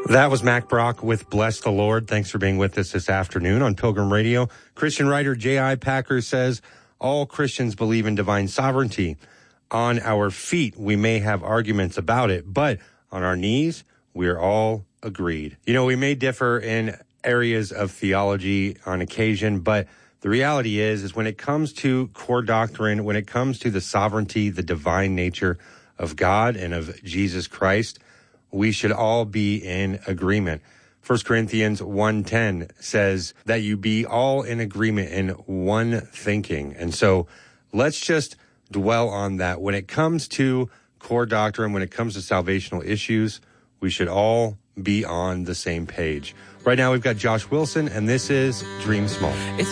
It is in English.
That was Mac Brock with Bless the Lord. Thanks for being with us this afternoon on Pilgrim Radio. Christian writer J.I. Packer says, all Christians believe in divine sovereignty. On our feet, we may have arguments about it, but on our knees, we're all agreed. You know, we may differ in areas of theology on occasion, but the reality is when it comes to core doctrine, when it comes to the sovereignty, the divine nature of God and of Jesus Christ, we should all be in agreement. 1 Corinthians 1:10 says that you be all in agreement in one thinking. And so let's just dwell on that. When it comes to core doctrine, when it comes to salvational issues, we should all be on the same page. Right now we've got Josh Wilson, and this is Dream Small.